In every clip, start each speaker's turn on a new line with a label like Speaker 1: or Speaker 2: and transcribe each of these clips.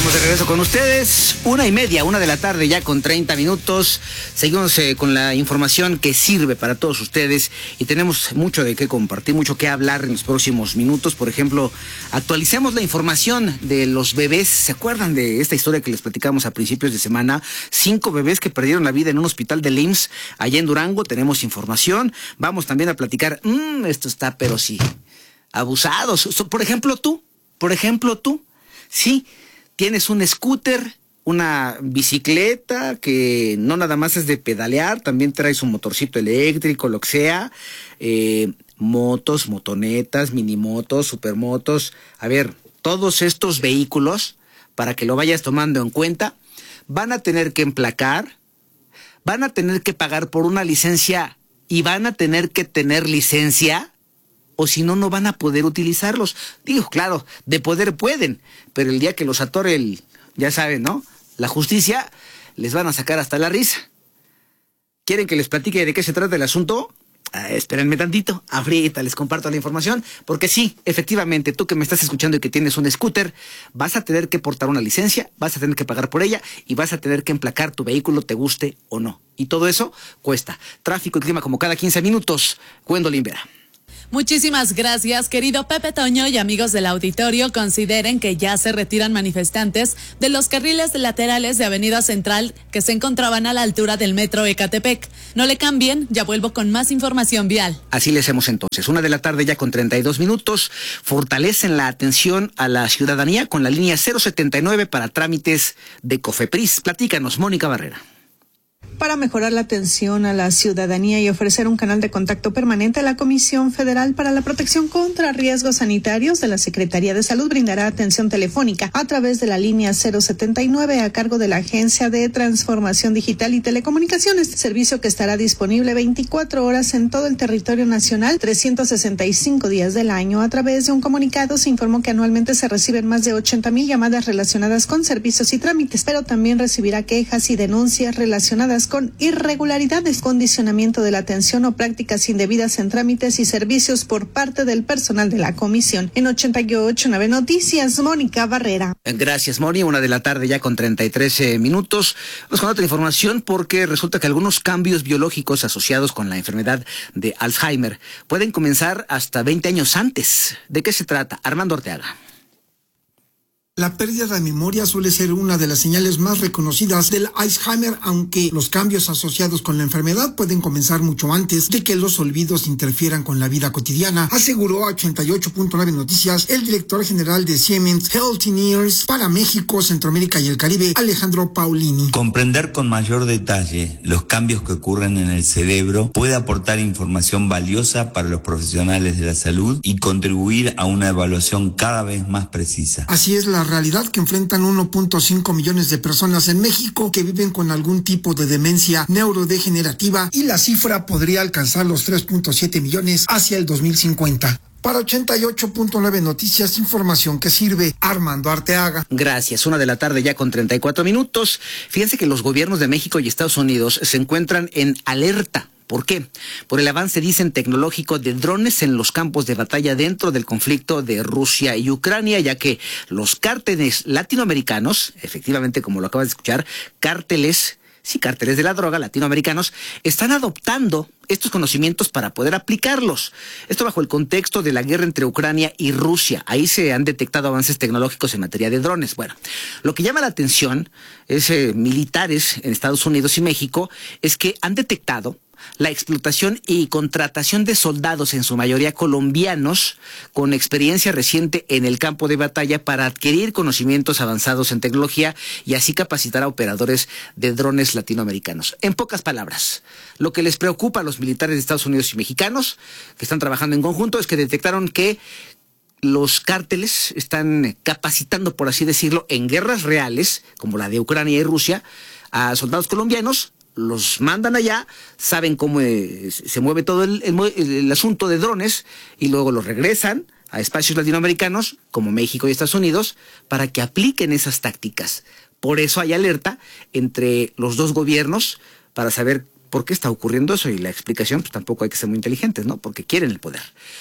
Speaker 1: Estamos de regreso con ustedes, 1:30, 1 de la tarde, ya con 30 minutos. Seguimos con la información que sirve para todos ustedes y tenemos mucho de qué compartir, mucho que hablar en los próximos minutos. Por ejemplo, actualicemos la información de los bebés. ¿Se acuerdan de esta historia que les platicamos a principios de semana? 5 bebés que perdieron la vida en un hospital del IMSS allá en Durango. Tenemos información. Vamos también a platicar, esto está, pero sí, abusados. Por ejemplo, tú, sí. Tienes un scooter, una bicicleta que no nada más es de pedalear, también traes un motorcito eléctrico, lo que sea, motos, motonetas, minimotos, supermotos. A ver, todos estos vehículos, para que lo vayas tomando en cuenta, van a tener que emplacar, van a tener que pagar por una licencia y van a tener que tener licencia, o si no, no van a poder utilizarlos. Digo, claro, de poder pueden, pero el día que los atore ya saben, ¿no? La justicia, les van a sacar hasta la risa. ¿Quieren que les platique de qué se trata el asunto? Espérenme tantito, ahorita les comparto la información, porque sí, efectivamente, tú que me estás escuchando y que tienes un scooter, vas a tener que portar una licencia, vas a tener que pagar por ella y vas a tener que emplacar tu vehículo, te guste o no. Y todo eso cuesta. Tráfico y clima como cada 15 minutos. Gwendolyn Vera.
Speaker 2: Muchísimas gracias, querido Pepe Toño, y amigos del auditorio. Consideren que ya se retiran manifestantes de los carriles laterales de Avenida Central que se encontraban a la altura del metro Ecatepec. No le cambien, ya vuelvo con más información vial.
Speaker 1: Así le hacemos entonces. 1 de la tarde ya con 32 minutos. Fortalecen la atención a la ciudadanía con la línea 079 para trámites de COFEPRIS. Platícanos, Mónica Barrera.
Speaker 3: Para mejorar la atención a la ciudadanía y ofrecer un canal de contacto permanente, la Comisión Federal para la Protección contra Riesgos Sanitarios de la Secretaría de Salud brindará atención telefónica a través de la línea 079 a cargo de la Agencia de Transformación Digital y Telecomunicaciones, servicio que estará disponible 24 horas en todo el territorio nacional, 365 días del año. A través de un comunicado se informó que anualmente se reciben más de 80,000 llamadas relacionadas con servicios y trámites, pero también recibirá quejas y denuncias relacionadas con irregularidades, condicionamiento de la atención o prácticas indebidas en trámites y servicios por parte del personal de la comisión. En 88.9 Noticias, Mónica Barrera.
Speaker 1: Gracias, Moni. 1 de la tarde ya con 33 minutos. Vamos con otra información porque resulta que algunos cambios biológicos asociados con la enfermedad de Alzheimer pueden comenzar hasta 20 años antes. ¿De qué se trata? Armando Arteaga.
Speaker 4: La pérdida de memoria suele ser una de las señales más reconocidas del Alzheimer, aunque los cambios asociados con la enfermedad pueden comenzar mucho antes de que los olvidos interfieran con la vida cotidiana, aseguró a 88.9 Noticias el director general de Siemens Healthineers para México, Centroamérica y el Caribe, Alejandro Paulini.
Speaker 5: Comprender con mayor detalle los cambios que ocurren en el cerebro puede aportar información valiosa para los profesionales de la salud y contribuir a una evaluación cada vez más precisa.
Speaker 4: Así es la realidad que enfrentan 1.5 millones de personas en México que viven con algún tipo de demencia neurodegenerativa y la cifra podría alcanzar los 3.7 millones hacia el 2050. Para 88.9 Noticias, información que sirve. Armando Arteaga.
Speaker 1: Gracias. 1 de la tarde ya con 34 minutos. Fíjense que los gobiernos de México y Estados Unidos se encuentran en alerta. ¿Por qué? Por el avance, dicen, tecnológico de drones en los campos de batalla dentro del conflicto de Rusia y Ucrania, ya que los cárteles latinoamericanos, efectivamente, como lo acabas de escuchar, cárteles de la droga latinoamericanos, están adoptando estos conocimientos para poder aplicarlos. Esto bajo el contexto de la guerra entre Ucrania y Rusia. Ahí se han detectado avances tecnológicos en materia de drones. Bueno, lo que llama la atención es militares en Estados Unidos y México es que han detectado la explotación y contratación de soldados, en su mayoría colombianos, con experiencia reciente en el campo de batalla para adquirir conocimientos avanzados en tecnología y así capacitar a operadores de drones latinoamericanos. En pocas palabras, lo que les preocupa a los militares de Estados Unidos y mexicanos que están trabajando en conjunto es que detectaron que los cárteles están capacitando, por así decirlo, en guerras reales, como la de Ucrania y Rusia, a soldados colombianos. Los mandan allá, saben cómo se mueve todo el asunto de drones y luego los regresan a espacios latinoamericanos como México y Estados Unidos para que apliquen esas tácticas. Por eso hay alerta entre los dos gobiernos para saber por qué está ocurriendo eso y la explicación pues tampoco hay que ser muy inteligentes, ¿no? Porque quieren el poder.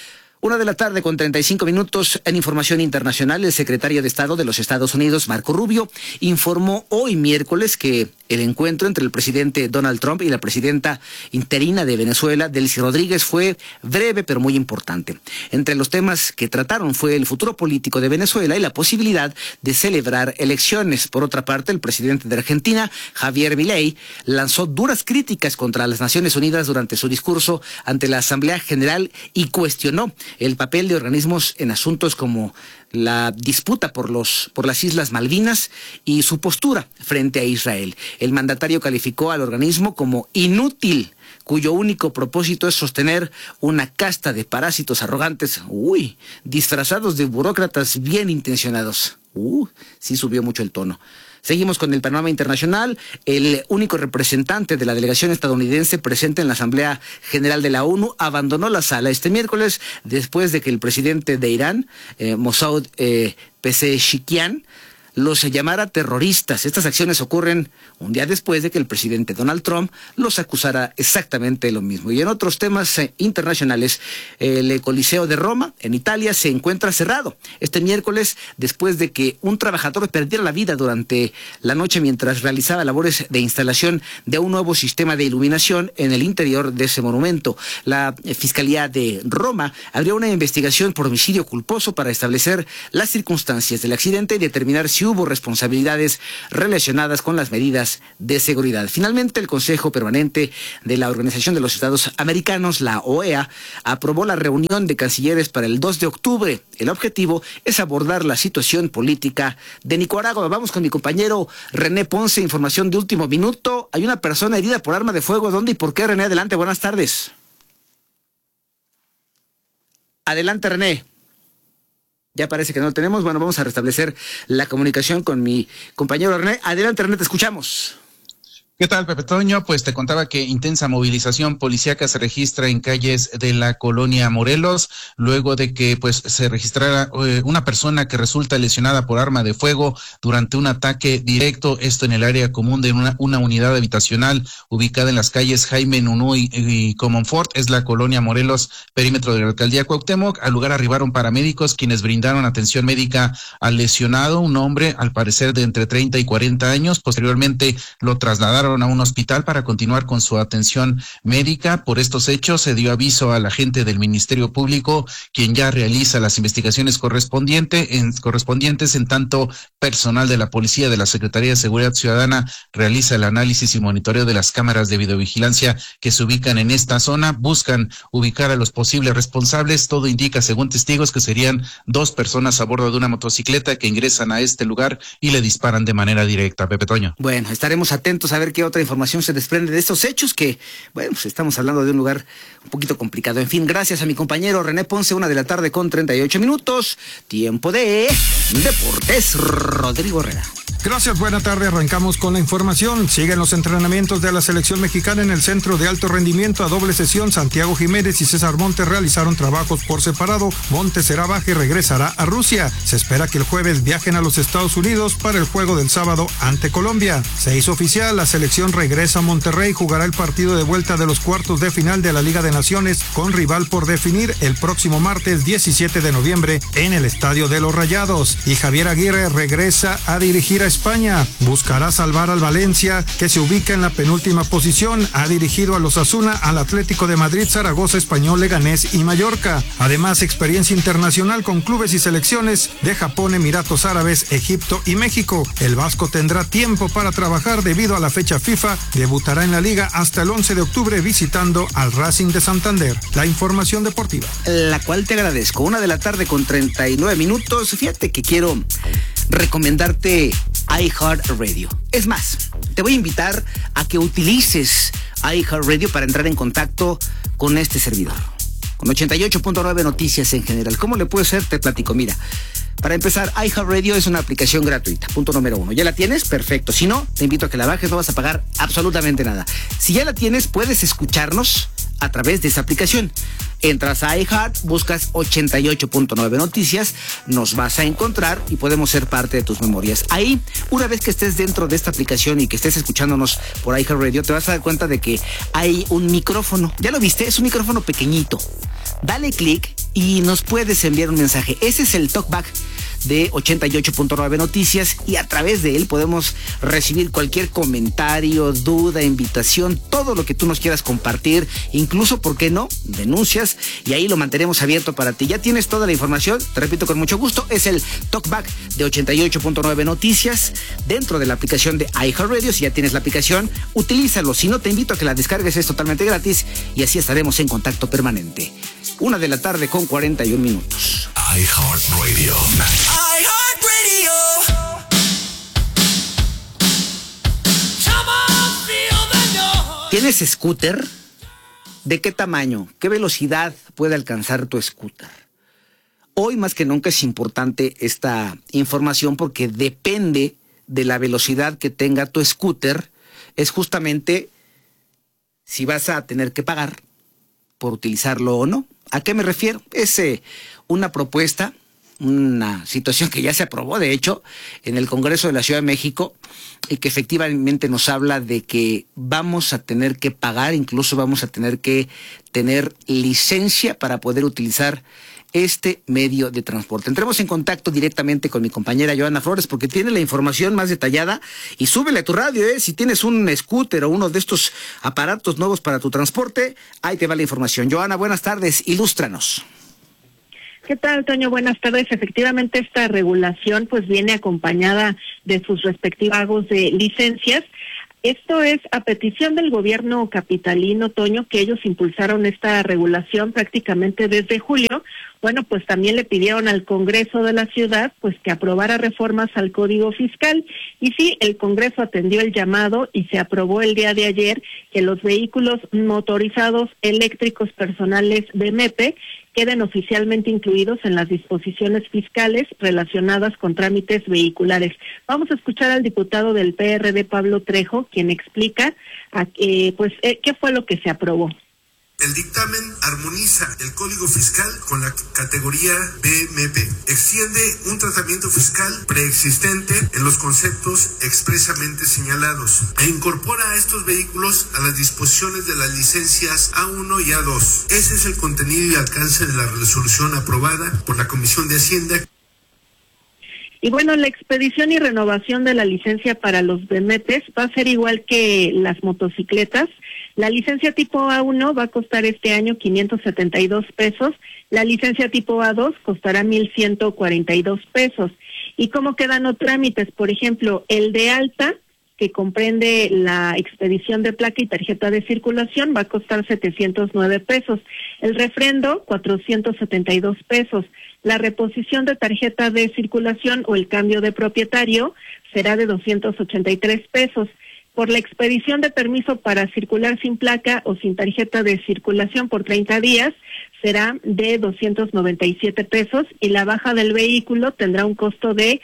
Speaker 1: 1:35 en información internacional. El secretario de Estado de los Estados Unidos, Marco Rubio, informó hoy miércoles que el encuentro entre el presidente Donald Trump y la presidenta interina de Venezuela, Delcy Rodríguez, fue breve pero muy importante. Entre los temas que trataron fue el futuro político de Venezuela y la posibilidad de celebrar elecciones. Por otra parte, el presidente de Argentina, Javier Milei, lanzó duras críticas contra las Naciones Unidas durante su discurso ante la Asamblea General y cuestionó el papel de organismos en asuntos como la disputa por las Islas Malvinas y su postura frente a Israel. El mandatario calificó al organismo como inútil, cuyo único propósito es sostener una casta de parásitos arrogantes, disfrazados de burócratas bien intencionados. Sí subió mucho el tono. Seguimos con el panorama internacional. El único representante de la delegación estadounidense presente en la Asamblea General de la ONU abandonó la sala este miércoles después de que el presidente de Irán, Mossad Pezeshkian, los llamara terroristas. Estas acciones ocurren un día después de que el presidente Donald Trump los acusara exactamente lo mismo. Y en otros temas internacionales, el Coliseo de Roma, en Italia, se encuentra cerrado este miércoles después de que un trabajador perdiera la vida durante la noche mientras realizaba labores de instalación de un nuevo sistema de iluminación en el interior de ese monumento. La Fiscalía de Roma abrió una investigación por homicidio culposo para establecer las circunstancias del accidente y determinar si hubo responsabilidades relacionadas con las medidas de seguridad. Finalmente, el Consejo Permanente de la Organización de los Estados Americanos, la OEA, aprobó la reunión de cancilleres para el 2 de octubre. El objetivo es abordar la situación política de Nicaragua. Vamos con mi compañero René Ponce, información de último minuto. Hay una persona herida por arma de fuego. ¿Dónde y por qué, René? Adelante, buenas tardes. Adelante, René. Ya parece que no lo tenemos. Bueno, vamos a restablecer la comunicación con mi compañero René. Adelante, René, te escuchamos.
Speaker 6: ¿Qué tal, Pepe Toño? Pues te contaba que intensa movilización policíaca se registra en calles de la colonia Morelos, luego de que pues se registrara una persona que resulta lesionada por arma de fuego durante un ataque directo, esto en el área común de una unidad habitacional ubicada en las calles Jaime Nunú y Comonfort, es la colonia Morelos, perímetro de la alcaldía Cuauhtémoc. Al lugar arribaron paramédicos quienes brindaron atención médica al lesionado, un hombre al parecer de entre 30 y 40 años. Posteriormente lo trasladaron a un hospital para continuar con su atención médica. Por estos hechos se dio aviso al agente del Ministerio Público, quien ya realiza las investigaciones correspondientes, en tanto personal de la Policía de la Secretaría de Seguridad Ciudadana realiza el análisis y monitoreo de las cámaras de videovigilancia que se ubican en esta zona. Buscan ubicar a los posibles responsables. Todo indica, según testigos, que serían 2 personas a bordo de una motocicleta que ingresan a este lugar y le disparan de manera directa. Pepe Toño.
Speaker 1: Bueno, estaremos atentos a ver qué otra información se desprende de estos hechos que, bueno, pues estamos hablando de un lugar un poquito complicado. En fin, gracias a mi compañero René Ponce, 1:38 p.m. Tiempo de Deportes, Rodrigo Herrera.
Speaker 7: Gracias, buena tarde. Arrancamos con la información. Siguen los entrenamientos de la selección mexicana en el Centro de Alto Rendimiento a doble sesión. Santiago Jiménez y César Montes realizaron trabajos por separado. Montes será baja y regresará a Rusia. Se espera que el jueves viajen a los Estados Unidos para el juego del sábado ante Colombia. Se hizo oficial, la selección regresa a Monterrey, jugará el partido de vuelta de los cuartos de final de la Liga de Naciones con rival por definir el próximo martes 17 de noviembre en el Estadio de los Rayados. Y Javier Aguirre regresa a dirigir a España. Buscará salvar al Valencia, que se ubica en la penúltima posición. Ha dirigido a los Osasuna, al Atlético de Madrid, Zaragoza, Español, Leganés y Mallorca. Además, experiencia internacional con clubes y selecciones de Japón, Emiratos Árabes, Egipto y México. El vasco tendrá tiempo para trabajar debido a la fecha FIFA. Debutará en la liga hasta el 11 de octubre visitando al Racing de Santander. La información deportiva.
Speaker 1: La cual te agradezco. 1:39 p.m. Fíjate que quiero recomendarte iHeartRadio. Es más, te voy a invitar a que utilices iHeartRadio para entrar en contacto con este servidor, con 88.9 Noticias en general. ¿Cómo le puede ser? Te platico. Mira, para empezar, iHeartRadio es una aplicación gratuita, punto número 1. ¿Ya la tienes? Perfecto. Si no, te invito a que la bajes, no vas a pagar absolutamente nada. Si ya la tienes, puedes escucharnos a través de esa aplicación. Entras a iHeart, buscas 88.9 Noticias, nos vas a encontrar y podemos ser parte de tus memorias. Ahí, una vez que estés dentro de esta aplicación y que estés escuchándonos por iHeartRadio, te vas a dar cuenta de que hay un micrófono. ¿Ya lo viste? Es un micrófono pequeñito. dale clic y nos puedes enviar un mensaje. Ese es el talkback de 88.9 Noticias, y a través de él podemos recibir cualquier comentario, duda, invitación, todo lo que tú nos quieras compartir, incluso, ¿por qué no?, denuncias, y ahí lo mantenemos abierto para ti. Ya tienes toda la información, te repito con mucho gusto, es el talkback de 88.9 Noticias dentro de la aplicación de iHeartRadio. Si ya tienes la aplicación, utilízalo. Si no, te invito a que la descargues, es totalmente gratis, y así estaremos en contacto permanente. 1 de la tarde con 41 minutos.
Speaker 8: iHeartRadio.
Speaker 1: ¿Tienes scooter? ¿De qué tamaño? ¿Qué velocidad puede alcanzar tu scooter? Hoy más que nunca es importante esta información, porque depende de la velocidad que tenga tu scooter, es justamente si vas a tener que pagar por utilizarlo o no. ¿A qué me refiero? Es una propuesta, una situación que ya se aprobó, de hecho, en el Congreso de la Ciudad de México, y que efectivamente nos habla de que vamos a tener que pagar, incluso vamos a tener que tener licencia para poder utilizar este medio de transporte. Entremos en contacto directamente con mi compañera Joana Flores, porque tiene la información más detallada, y súbele a tu radio, si tienes un scooter o uno de estos aparatos nuevos para tu transporte, ahí te va la información. Joana, buenas tardes, ilústranos.
Speaker 9: ¿Qué tal, Toño? Buenas tardes. Efectivamente, esta regulación pues viene acompañada de sus respectivos pagos de licencias. Esto es a petición del gobierno capitalino, Toño, que ellos impulsaron esta regulación prácticamente desde julio. Bueno, pues también le pidieron al Congreso de la ciudad pues que aprobara reformas al Código Fiscal. Y sí, el Congreso atendió el llamado y se aprobó el día de ayer que los vehículos motorizados eléctricos personales de MEPE queden oficialmente incluidos en las disposiciones fiscales relacionadas con trámites vehiculares. Vamos a escuchar al diputado del PRD, Pablo Trejo, quien explica qué fue lo que se aprobó.
Speaker 10: El dictamen armoniza el Código Fiscal con la categoría BMP. Extiende un tratamiento fiscal preexistente en los conceptos expresamente señalados e incorpora a estos vehículos a las disposiciones de las licencias A1 y A2. Ese es el contenido y alcance de la resolución aprobada por la Comisión de Hacienda.
Speaker 9: Y bueno, la expedición y renovación de la licencia para los BMPs va a ser igual que las motocicletas. La licencia tipo A1 va a costar este año 572 pesos, la licencia tipo A2 costará 1,142 pesos. ¿Y cómo quedan los trámites? Por ejemplo, el de alta, que comprende la expedición de placa y tarjeta de circulación, va a costar 709 pesos. El refrendo, 472 pesos. La reposición de tarjeta de circulación o el cambio de propietario será de 283 pesos. Por la expedición de permiso para circular sin placa o sin tarjeta de circulación por 30 días será de 297 pesos y la baja del vehículo tendrá un costo de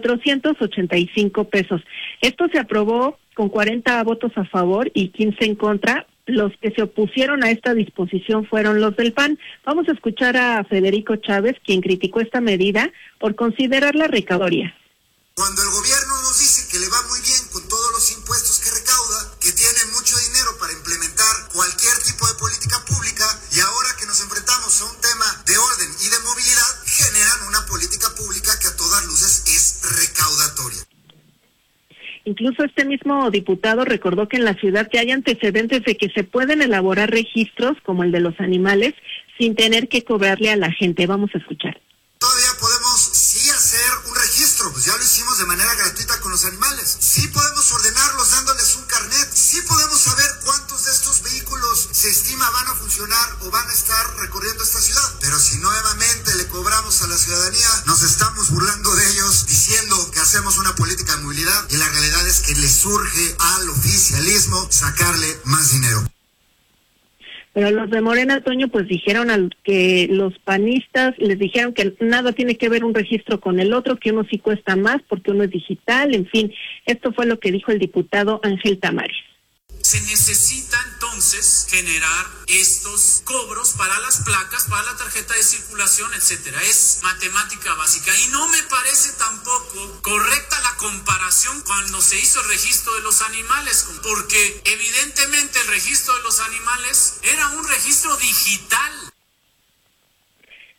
Speaker 9: 485 pesos. Esto se aprobó con 40 votos a favor y 15 en contra. Los que se opusieron a esta disposición fueron los del PAN. Vamos a escuchar a Federico Chávez, quien criticó esta medida por considerarla recaudatoria.
Speaker 10: Cuando el gobierno nos dice que le va muy bien con todos los impuestos que recauda, que tiene mucho dinero para implementar cualquier tipo de política pública, y ahora que nos enfrentamos a un tema de orden y de movilidad, generan una política pública que a todas luces es recaudatoria.
Speaker 9: Incluso este mismo diputado recordó que en la ciudad ya hay antecedentes de que se pueden elaborar registros como el de los animales sin tener que cobrarle a la gente. Vamos a escuchar.
Speaker 10: Todavía podemos sí hacer un registro, pues ya lo hicimos de manera gratuita con los animales. Sí podemos ordenarlos dándoles un carnet. Sí podemos saber cuántos de estos vehículos se estima van a funcionar o van a estar recorriendo esta ciudad. Pero si nuevamente le cobramos a la ciudadanía, nos estamos burlando de ellos diciendo que hacemos una política de movilidad, y la realidad es que le surge al oficialismo sacarle más dinero.
Speaker 9: Pero los de Morena, Toño, pues dijeron que los panistas les dijeron que nada tiene que ver un registro con el otro, que uno sí cuesta más porque uno es digital, en fin. Esto fue lo que dijo el diputado Ángel Tamares.
Speaker 11: Se necesita entonces generar estos cobros para las placas, para la tarjeta de circulación, etcétera. Es matemática básica y no me parece tampoco correcta la comparación cuando se hizo el registro de los animales, porque evidentemente el registro de los animales era un registro digital.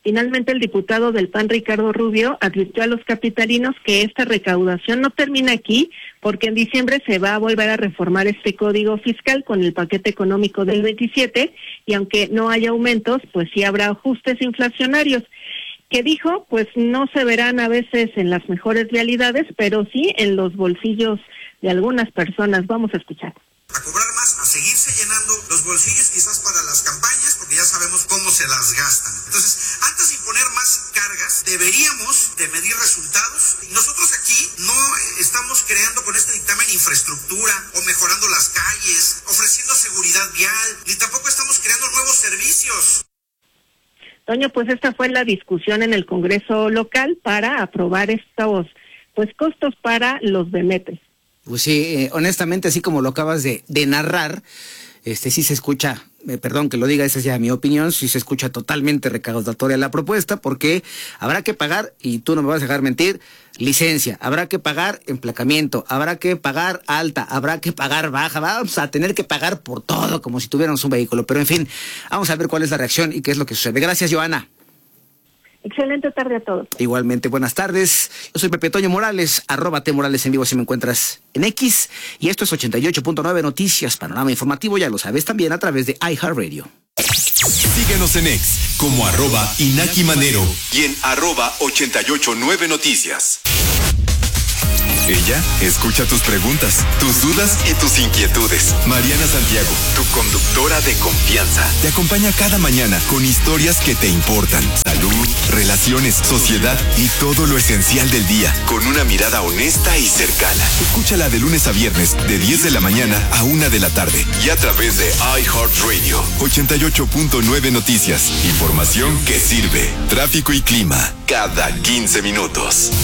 Speaker 9: Finalmente, el diputado del PAN, Ricardo Rubio, advirtió a los capitalinos que esta recaudación no termina aquí, porque en diciembre se va a volver a reformar este código fiscal con el paquete económico del 27, y aunque no haya aumentos, pues sí habrá ajustes inflacionarios, que dijo, pues no se verán a veces en las mejores realidades, pero sí en los bolsillos de algunas personas. Vamos a escuchar.
Speaker 10: A cobrar más, a seguirse llenando los bolsillos quizás para las campañas, porque ya sabemos cómo se las gastan. Entonces, antes de imponer más cargas, deberíamos de medir resultados. Nosotros aquí no estamos creando con este dictamen infraestructura o mejorando las calles, ofreciendo seguridad vial, ni tampoco estamos creando nuevos servicios.
Speaker 9: Toño, pues esta fue la discusión en el Congreso local para aprobar estos costos para los bemetes.
Speaker 1: Pues sí, honestamente, así como lo acabas de narrar, sí se escucha, perdón que lo diga, esa es ya mi opinión, sí se escucha totalmente recaudatoria la propuesta, porque habrá que pagar, y tú no me vas a dejar mentir, licencia, habrá que pagar emplacamiento, habrá que pagar alta, habrá que pagar baja, vamos a tener que pagar por todo, como si tuviéramos un vehículo, pero en fin, vamos a ver cuál es la reacción y qué es lo que sucede. Gracias, Joana.
Speaker 9: Excelente tarde a todos.
Speaker 1: Igualmente, buenas tardes. Yo soy Pepe Toño Morales, @T_Morales en vivo si me encuentras en X. Y esto es 88.9 Noticias, panorama informativo, ya lo sabes, también a través de iHeartRadio.
Speaker 8: Síguenos en X como @Inaki Manero y en @889 Noticias. Ella escucha tus preguntas, tus dudas y tus inquietudes. Mariana Santiago, tu conductora de confianza, te acompaña cada mañana con historias que te importan. Salud, relaciones, sociedad y todo lo esencial del día, con una mirada honesta y cercana. Escúchala de lunes a viernes, de 10 de la mañana a 1 de la tarde. Y a través de iHeartRadio, 88.9 Noticias. Información que sirve. Tráfico y clima, cada 15 minutos.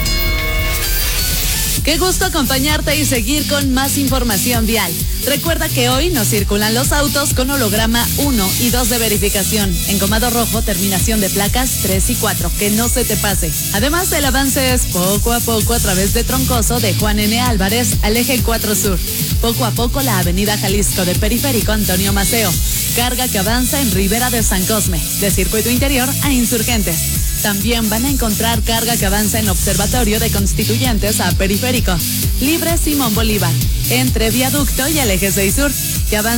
Speaker 2: Qué gusto acompañarte y seguir con más información vial. Recuerda que hoy no circulan los autos con holograma 1 y 2 de verificación. En Comado Rojo, terminación de placas 3 y 4. Que no se te pase. Además, el avance es poco a poco a través de Troncoso de Juan N. Álvarez al eje 4 Sur. Poco a poco la avenida Jalisco de Periférico Antonio Maceo. Carga que avanza en Ribera de San Cosme, de Circuito Interior a Insurgentes. También van a encontrar carga que avanza en Observatorio de Constituyentes a Periférico. Libre Simón Bolívar, entre Viaducto y el eje 6 Sur, que avanza